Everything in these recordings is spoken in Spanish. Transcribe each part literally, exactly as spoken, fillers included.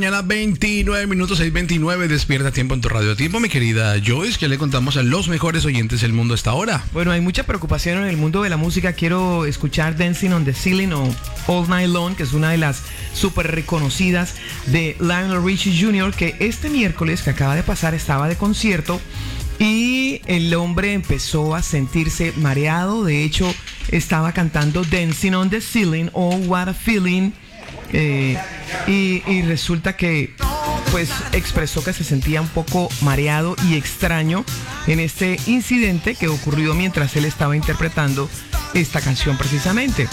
Mañana veintinueve minutos, seis veintinueve, despierta tiempo en tu radio tiempo, mi querida Joyce, que le contamos a los mejores oyentes del mundo hasta ahora. Bueno, hay mucha preocupación en el mundo de la música. Quiero escuchar Dancing on the Ceiling o All Night Long, que es una de las súper reconocidas de Lionel Richie junior, que este miércoles que acaba de pasar estaba de concierto y el hombre empezó a sentirse mareado. De hecho, estaba cantando Dancing on the Ceiling, Oh What a Feeling. Eh, y, y resulta que pues expresó que se sentía un poco mareado y extraño en este incidente que ocurrió mientras él estaba interpretando esta canción precisamente.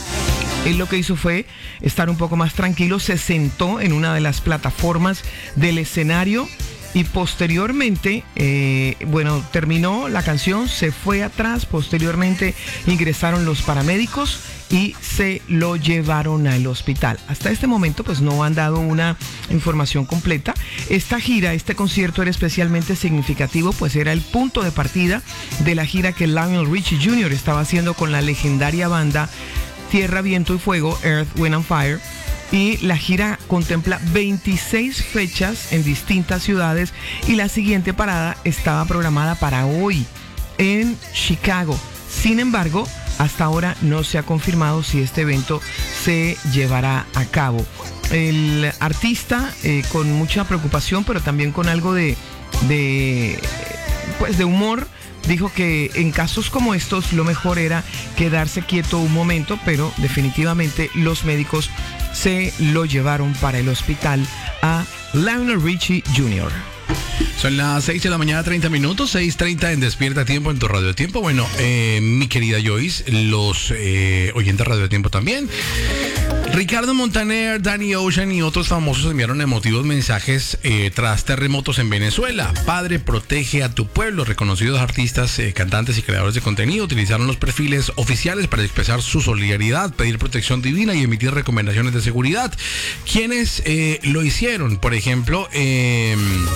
Él lo que hizo fue estar un poco más tranquilo, se sentó en una de las plataformas del escenario y posteriormente, eh, bueno, terminó la canción, se fue atrás, posteriormente ingresaron los paramédicos y se lo llevaron al hospital. Hasta este momento pues no han dado una información completa. Esta gira, este concierto era especialmente significativo, pues era el punto de partida de la gira que Lionel Richie junior estaba haciendo con la legendaria banda Tierra, Viento y Fuego, Earth, Wind and Fire. Y la gira contempla veintiséis fechas en distintas ciudades y la siguiente parada estaba programada para hoy en Chicago. Sin embargo, hasta ahora no se ha confirmado si este evento se llevará a cabo. El artista, eh, con mucha preocupación, pero también con algo de, de, pues de humor, dijo que en casos como estos lo mejor era quedarse quieto un momento, pero definitivamente los médicos se lo llevaron para el hospital a Lionel Richie junior Son las seis de la mañana, treinta minutos, seis treinta en Despierta Tiempo en tu Radio Tiempo. Bueno, eh, mi querida Joyce, los eh, oyentes Radio Tiempo también. Ricardo Montaner, Danny Ocean y otros famosos enviaron emotivos mensajes eh, tras terremotos en Venezuela. Padre, protege a tu pueblo. Reconocidos artistas, eh, cantantes y creadores de contenido utilizaron los perfiles oficiales para expresar su solidaridad, pedir protección divina y emitir recomendaciones de seguridad. ¿Quiénes eh, lo hicieron? Por ejemplo, eh,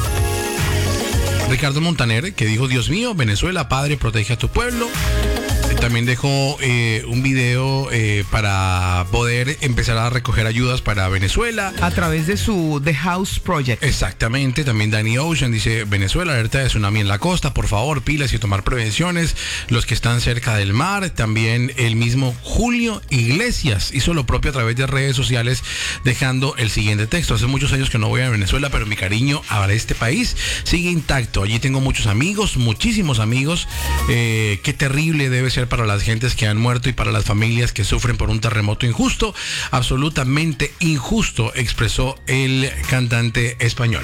Ricardo Montaner, que dijo: Dios mío, Venezuela, Padre, protege a tu pueblo. También dejó eh, un video eh, para poder empezar a recoger ayudas para Venezuela a través de su The House Project. Exactamente. También Danny Ocean dice: Venezuela, alerta de tsunami en la costa, por favor, pilas y tomar prevenciones los que están cerca del mar. También el mismo Julio Iglesias hizo lo propio a través de redes sociales, dejando el siguiente texto: hace muchos años que no voy a Venezuela, pero mi cariño a este país sigue intacto. Allí tengo muchos amigos, muchísimos amigos. Eh, qué terrible debe ser para las gentes que han muerto y para las familias que sufren por un terremoto injusto, absolutamente injusto, expresó el cantante español.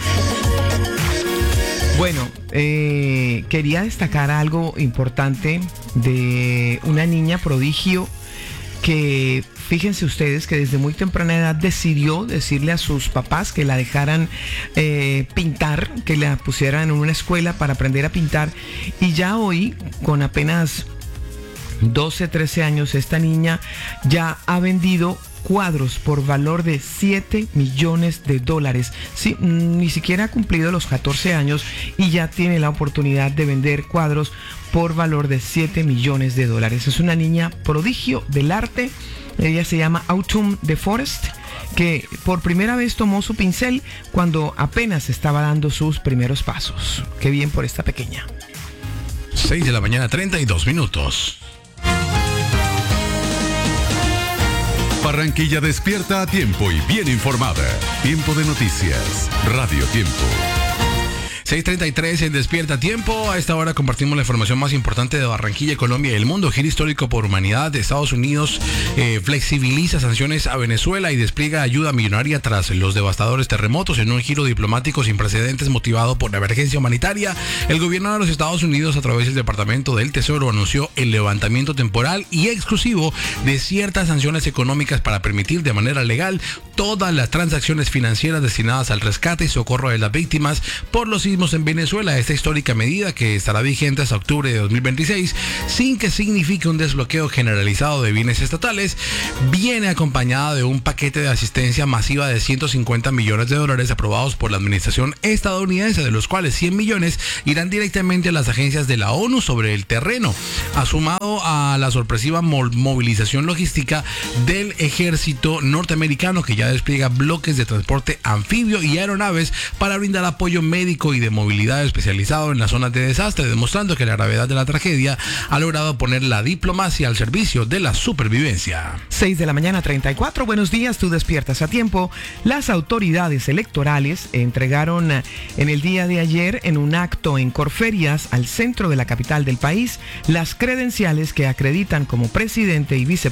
Bueno, eh, quería destacar algo importante de una niña prodigio que, fíjense ustedes, que desde muy temprana edad decidió decirle a sus papás que la dejaran eh, pintar, que la pusieran en una escuela para aprender a pintar, y ya hoy, con apenas doce, trece años, esta niña ya ha vendido cuadros por valor de siete millones de dólares. Sí, ni siquiera ha cumplido los catorce años y ya tiene la oportunidad de vender cuadros por valor de siete millones de dólares. Es una niña prodigio del arte. Ella se llama Autumn de Forest, que por primera vez tomó su pincel cuando apenas estaba dando sus primeros pasos. Qué bien por esta pequeña. seis de la mañana, treinta y dos minutos. Barranquilla despierta a tiempo y bien informada. Tiempo de noticias. Radio Tiempo. seis treinta y tres en Despierta Tiempo. A esta hora compartimos la información más importante de Barranquilla, Colombia y el mundo. Giro histórico por humanidad de Estados Unidos eh, flexibiliza sanciones a Venezuela y despliega ayuda millonaria tras los devastadores terremotos. En un giro diplomático sin precedentes motivado por la emergencia humanitaria, el gobierno de los Estados Unidos, a través del Departamento del Tesoro, anunció el levantamiento temporal y exclusivo de ciertas sanciones económicas para permitir de manera legal todas las transacciones financieras destinadas al rescate y socorro de las víctimas por los sismos en Venezuela. Esta histórica medida, que estará vigente hasta octubre de dos mil veintiséis sin que signifique un desbloqueo generalizado de bienes estatales, viene acompañada de un paquete de asistencia masiva de ciento cincuenta millones de dólares aprobados por la administración estadounidense, de los cuales cien millones irán directamente a las agencias de la ONU sobre el terreno, asumado a la sorpresiva movilización logística del ejército norteamericano, que ya ya despliega bloques de transporte anfibio y aeronaves para brindar apoyo médico y de movilidad especializado en las zonas de desastre, demostrando que la gravedad de la tragedia ha logrado poner la diplomacia al servicio de la supervivencia. seis de la mañana, treinta y cuatro. Buenos días, tú despiertas a tiempo. Las autoridades electorales entregaron en el día de ayer, en un acto en Corferias, al centro de la capital del país, las credenciales que acreditan como presidente y vicepresidente